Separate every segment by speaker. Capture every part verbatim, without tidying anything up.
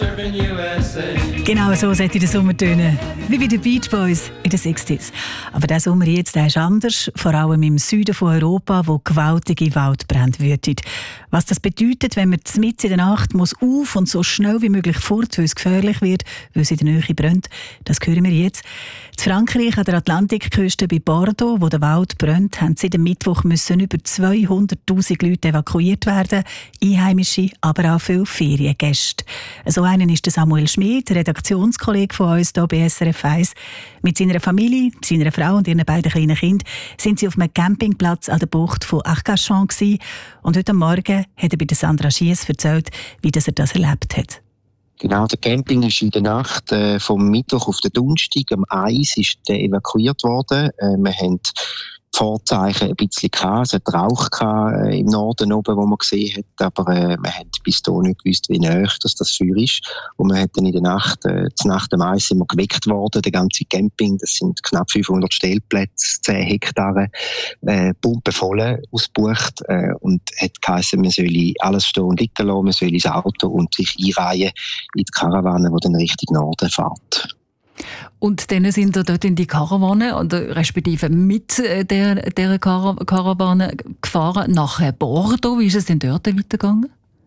Speaker 1: Genau so sollte der Sommer tönen, wie bei den Beach Boys in den sechziger. Aber der Sommer jetzt der ist anders, vor allem im Süden von Europa, wo gewaltige Waldbrände wüten. Was das bedeutet, wenn man mitten in der Nacht muss auf und so schnell wie möglich fort, weil es gefährlich wird, weil es in der Nähe brennt, das hören wir jetzt. In Frankreich an der Atlantikküste bei Bordeaux, wo der Wald brennt, haben seit dem Mittwoch müssen über zweihunderttausend Leute evakuiert werden, Einheimische, aber auch viele Feriengäste. So einen ist der Samuel Schmid, Redaktionskollege von uns hier bei S R F eins. Mit seiner Familie, seiner Frau und ihren beiden kleinen Kindern sind sie auf einem Campingplatz an der Bucht von Arcachon gewesen. Und heute Morgen hat er bei Sandra Schiess erzählt, wie das er das erlebt hat.
Speaker 2: Genau, der Camping ist in der Nacht äh, vom Mittwoch auf den Donnerstag am eins ist der evakuiert worden. Äh, wir haben Vorzeichen ein bisschen gehabt. Es hat Rauch gehabt, äh, im Norden oben, wo man gesehen hat, aber äh, wir haben bis dahin nicht gewusst, wie nahe das, das Feuer ist. Und wir hat dann in der Nacht, äh, zur Nacht am eins sind wir geweckt worden, der ganze Camping, das sind knapp fünfhundert Stellplätze, zehn Hektare, äh, pumpenvoll ausgebucht, äh, und hat geheißen, man solle alles stehen und liegen lassen, man solle ins Auto und sich einreihen in die Karawane, die dann Richtung Norden fährt.
Speaker 1: Und dann sind wir dort in die Karawane, oder respektive mit der, der Kar- Karawane gefahren nach Bordeaux. Wie ist es denn dort weitergegangen?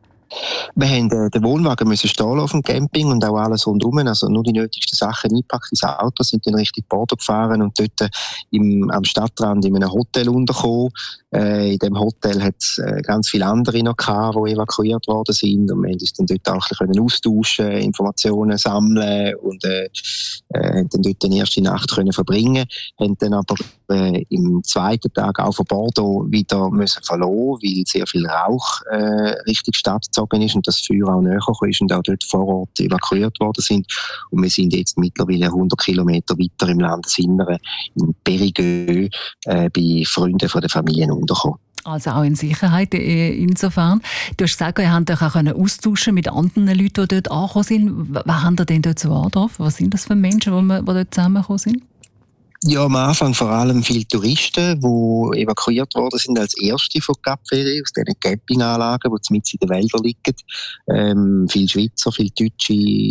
Speaker 2: Wir haben äh, den Wohnwagen müssen stehen auf dem Camping und auch alles rundum, also nur die nötigsten Sachen eingepackt ins Auto, sind dann Richtung Bordeaux gefahren und dort äh, im, am Stadtrand in einem Hotel untergekommen. Äh, in dem Hotel hat es äh, ganz viele andere noch gehabt, die evakuiert worden sind, und wir haben uns dann dort auch ein bisschen austauschen, Informationen sammeln und äh, äh, dann dort die erste Nacht können verbringen, haben dann aber äh, im zweiten Tag auch von Bordeaux wieder müssen verlassen, weil sehr viel Rauch äh, Richtung Stadt gezogen ist und das Feuer auch näher gekommen ist und auch dort vor Ort evakuiert worden sind. Und wir sind jetzt mittlerweile hundert Kilometer weiter im Landesinneren, in Périgueux, äh, bei Freunden von der Familien untergekommen.
Speaker 1: Also auch in Sicherheit insofern. Du hast gesagt, ihr habt euch auch austauschen mit anderen Leuten, die dort angekommen sind. Was haben ihr denn dort so angetroffen? Was sind das für Menschen, die dort zusammengekommen sind?
Speaker 2: Ja, am Anfang vor allem viele Touristen, die evakuiert worden sind als Erste von Cap Ferret, aus diesen Campinganlagen, die mitten in den Wäldern liegen. Ähm, viele Schweizer, viele Deutsche,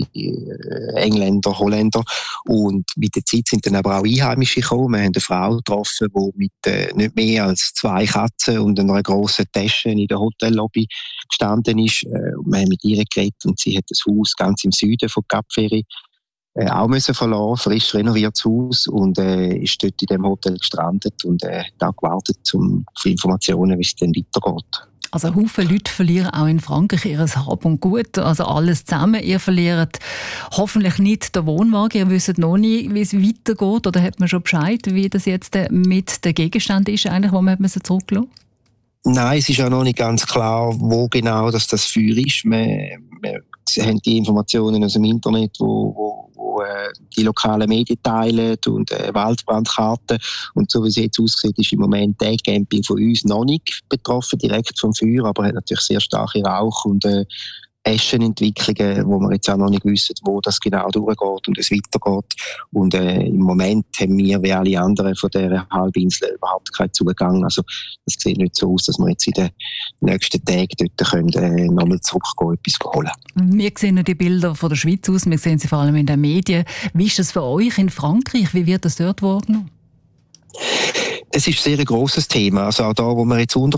Speaker 2: äh, Engländer, Holländer. Und mit der Zeit sind dann aber auch Einheimische gekommen. Wir haben eine Frau getroffen, die mit äh, nicht mehr als zwei Katzen und einer grossen Tasche in der Hotellobby gestanden ist. Äh, und wir haben mit ihr geredet und sie hat das Haus ganz im Süden von Cap Ferret Äh, auch müssen verlassen, frisch renoviertes Haus, und äh, ist dort in dem Hotel gestrandet und äh, hat auch gewartet um, für Informationen, wie es dann weitergeht.
Speaker 1: Also ein Haufen Leute verlieren auch in Frankreich ihr Hab und Gut, also alles zusammen. Ihr verliert hoffentlich nicht den Wohnwagen, ihr wisst noch nie, wie es weitergeht, oder hat man schon Bescheid, wie das jetzt mit den Gegenständen ist, eigentlich, wo man zurücklassen muss?
Speaker 2: Nein, es ist auch noch nicht ganz klar, wo genau das, das Feuer ist. Wir, wir haben die Informationen aus dem Internet, wo, wo, wo äh, die lokalen Medien teilen und äh, Waldbrandkarten. Und so wie es jetzt aussieht, ist im Moment der Camping von uns noch nicht betroffen, direkt vom Feuer, aber hat natürlich sehr starke Rauch- und äh, Eschenentwicklungen, wo wir jetzt auch noch nicht wissen, wo das genau durchgeht und es weitergeht. Und äh, im Moment haben wir, wie alle anderen von dieser Halbinsel, überhaupt keinen Zugang. Also es sieht nicht so aus, dass wir jetzt in den nächsten Tagen dort können, äh, nochmal zurückgehen, etwas holen.
Speaker 1: Wir sehen die Bilder von der Schweiz aus, wir sehen sie vor allem in den Medien. Wie ist das für euch in Frankreich? Wie wird das dort wahrgenommen?
Speaker 2: Es ist ein sehr grosses Thema. Also auch da, wo wir jetzt unter